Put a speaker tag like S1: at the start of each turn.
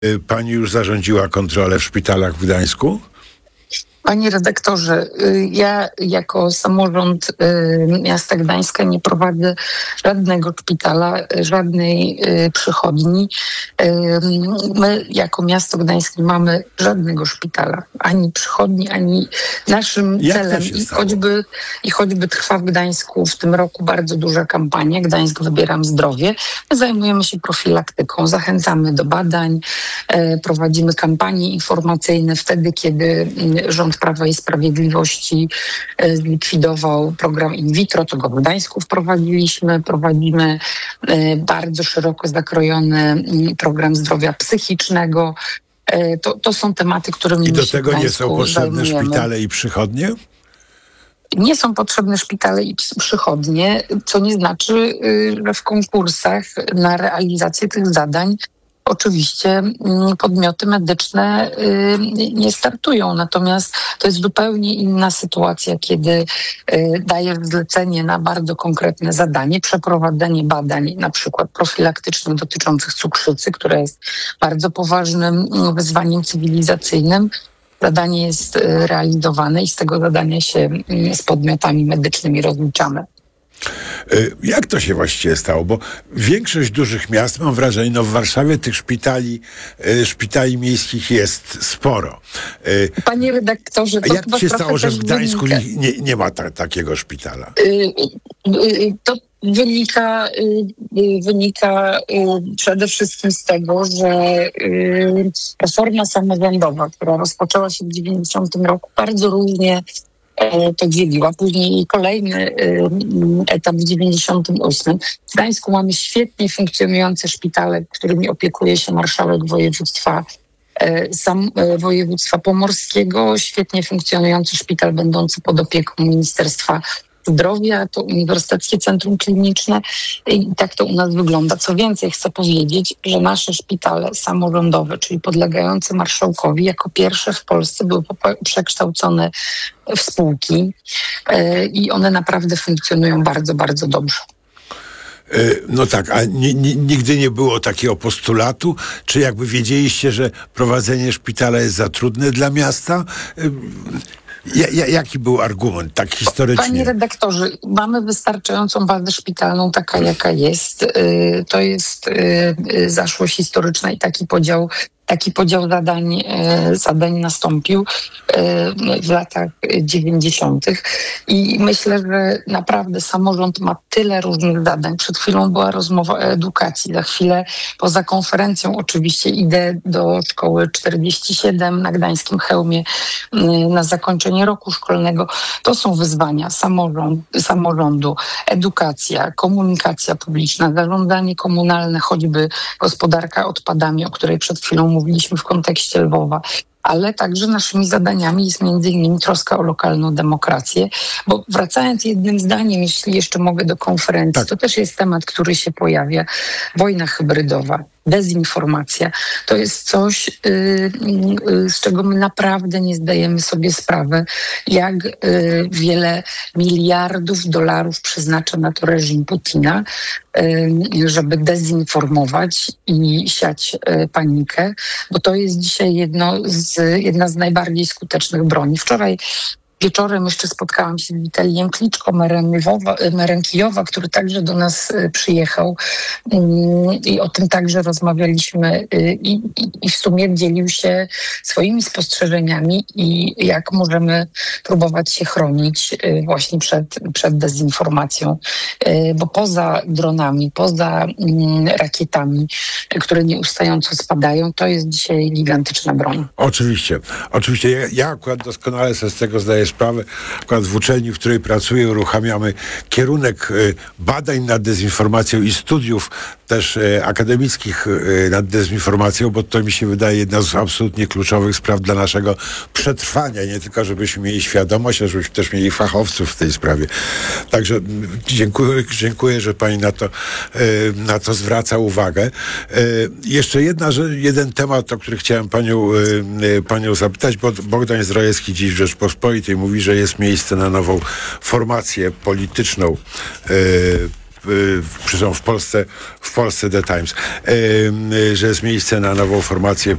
S1: Pani już zarządziła kontrolę w szpitalach w Gdańsku?
S2: Panie redaktorze, ja jako samorząd miasta Gdańska nie prowadzę żadnego szpitala, żadnej przychodni. My jako miasto Gdańsk nie mamy żadnego szpitala, ani przychodni, ani naszym celem. I choćby trwa w Gdańsku w tym roku bardzo duża kampania Gdańsk Wybieram Zdrowie. My zajmujemy się profilaktyką, zachęcamy do badań, prowadzimy kampanie informacyjne wtedy, kiedy rząd Prawa i Sprawiedliwości zlikwidował program in vitro, to go w Gdańsku prowadzimy bardzo szeroko zakrojony program zdrowia psychicznego. To są tematy, którymi
S1: I do
S2: my się
S1: tego
S2: w
S1: nie
S2: Gdańsku
S1: są potrzebne
S2: zajmujemy.
S1: szpitale i przychodnie?
S2: Nie są potrzebne szpitale i przychodnie, co nie znaczy, że w konkursach na realizację tych zadań oczywiście podmioty medyczne nie startują. Natomiast to jest zupełnie inna sytuacja, kiedy dajesz zlecenie na bardzo konkretne zadanie, przeprowadzenie badań na przykład profilaktycznych dotyczących cukrzycy, która jest bardzo poważnym wyzwaniem cywilizacyjnym. Zadanie jest realizowane i z tego zadania się z podmiotami medycznymi rozliczamy.
S1: Jak to się właściwie stało? Bo większość dużych miast, mam wrażenie, w Warszawie tych szpitali miejskich jest sporo.
S2: Panie redaktorze, to
S1: jak
S2: chyba
S1: się
S2: trochę
S1: stało, że
S2: też
S1: w Gdańsku
S2: wynika.
S1: nie ma takiego szpitala?
S2: To wynika przede wszystkim z tego, że reforma samorządowa, która rozpoczęła się w 90 roku, bardzo różnie to dzieliła. Później kolejny etap w 98. W Gdańsku mamy świetnie funkcjonujące szpitale, którymi opiekuje się marszałek województwa pomorskiego, świetnie funkcjonujący szpital będący pod opieką Ministerstwa Zdrowia, to Uniwersyteckie Centrum Kliniczne i tak to u nas wygląda. Co więcej, chcę powiedzieć, że nasze szpitale samorządowe, czyli podlegające marszałkowi, jako pierwsze w Polsce były przekształcone w spółki i one naprawdę funkcjonują bardzo, bardzo dobrze.
S1: No tak, a nigdy nie było takiego postulatu? Czy jakby wiedzieliście, że prowadzenie szpitala jest za trudne dla miasta? Jaki był argument, tak historycznie?
S2: Panie redaktorze, mamy wystarczającą bazę szpitalną, taka jaka jest. To jest zaszłość historyczna i taki podział zadań nastąpił w latach 90. I myślę, że naprawdę samorząd ma tyle różnych zadań. Przed chwilą była rozmowa o edukacji. Za chwilę poza konferencją oczywiście idę do szkoły 47 na Gdańskim Chełmie na zakończenie roku szkolnego. To są wyzwania samorządu, edukacja, komunikacja publiczna, zarządzanie komunalne, choćby gospodarka odpadami, o której przed chwilą mówiliśmy w kontekście Lwowa, ale także naszymi zadaniami jest między innymi troska o lokalną demokrację, bo wracając jednym zdaniem, jeśli jeszcze mogę do konferencji, tak. To też jest temat, który się pojawia. Wojna hybrydowa, dezinformacja. To jest coś, z czego my naprawdę nie zdajemy sobie sprawy, jak wiele miliardów dolarów przeznacza na to reżim Putina, żeby dezinformować i siać panikę, bo to jest dzisiaj jedna z najbardziej skutecznych broni. Wczoraj wieczorem jeszcze spotkałam się z Witalijem Kliczko, merem Kijowa, który także do nas przyjechał i o tym także rozmawialiśmy i w sumie dzielił się swoimi spostrzeżeniami i jak możemy próbować się chronić właśnie przed dezinformacją, bo poza dronami, poza rakietami, które nieustająco spadają, to jest dzisiaj gigantyczna broń.
S1: Oczywiście. Ja akurat doskonale sobie z tego zdaję sprawę. Akurat w uczelni, w której pracuję, uruchamiamy kierunek badań nad dezinformacją i studiów też akademickich nad dezinformacją, bo to mi się wydaje jedna z absolutnie kluczowych spraw dla naszego przetrwania. Nie tylko, żebyśmy mieli świadomość, ale żebyśmy też mieli fachowców w tej sprawie. Także dziękuję, że pani na to zwraca uwagę. Jeszcze jeden temat, o który chciałem panią zapytać, bo Bogdan Zdrojewski dziś w Rzeczpospolitej mówi, że jest miejsce na nową formację polityczną w Polsce The Times, że jest miejsce na nową formację